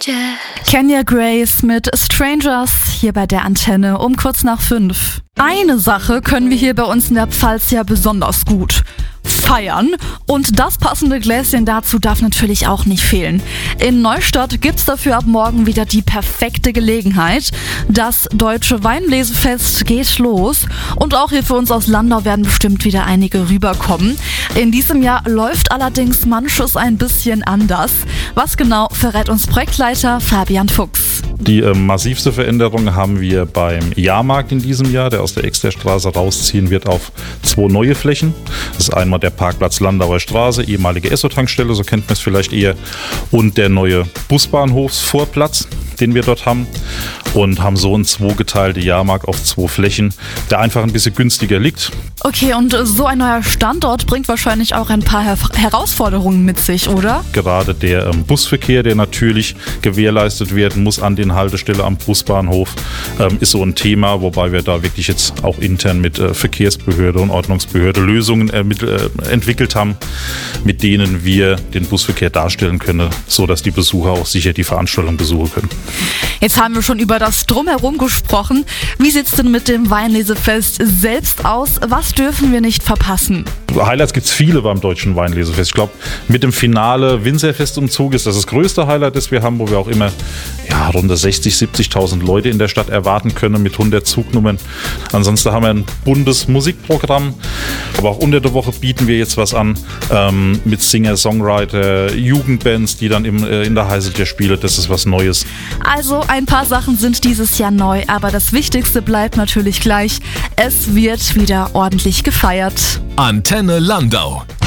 Kenya Grace mit Strangers hier bei der Antenne um kurz nach 5. Eine Sache können wir hier bei uns in der Pfalz ja besonders gut: feiern. Und das passende Gläschen dazu darf natürlich auch nicht fehlen. In Neustadt gibt's dafür ab morgen wieder die perfekte Gelegenheit. Das Deutsche Weinlesefest geht los. Und auch hier für uns aus Landau werden bestimmt wieder einige rüberkommen. In diesem Jahr läuft allerdings manches ein bisschen anders. Was genau, verrät uns Projektleiter Fabian Fuchs. Die massivste Veränderung haben wir beim Jahrmarkt in diesem Jahr, der aus der Exterstraße rausziehen wird auf 2 neue Flächen. Das ist einmal der Parkplatz Landauer Straße, ehemalige Esso-Tankstelle, so kennt man es vielleicht eher, und der neue Busbahnhofsvorplatz, den wir dort haben, und haben so einen 2-geteilte Jahrmarkt auf 2 Flächen, der einfach ein bisschen günstiger liegt. Okay, und so ein neuer Standort bringt wahrscheinlich auch ein paar Herausforderungen mit sich, oder? Gerade der Busverkehr, der natürlich gewährleistet werden muss an den Haltestellen am Busbahnhof, ist so ein Thema, wobei wir da wirklich jetzt auch intern mit Verkehrsbehörde und Ordnungsbehörde Lösungen entwickelt haben, mit denen wir den Busverkehr darstellen können, sodass die Besucher auch sicher die Veranstaltung besuchen können. Jetzt haben wir schon über das Drumherum gesprochen. Wie sieht es denn mit dem Weinlesefest selbst aus? Was dürfen wir nicht verpassen? Highlights gibt es viele beim Deutschen Weinlesefest. Ich glaube, mit dem Finale Winzerfestumzug ist das größte Highlight, das wir haben, wo wir auch immer rund 60.000, 70.000 Leute in der Stadt erwarten können mit 100 Zugnummern. Ansonsten haben wir ein buntes Musikprogramm, aber auch unter der Woche bieten wir jetzt was an mit Singer, Songwriter, Jugendbands, die dann in der Heißeltje spielen. Das ist was Neues. Also ein paar Sachen sind dieses Jahr neu, aber das Wichtigste bleibt natürlich gleich: Es wird wieder ordentlich gefeiert. Antenne Landau.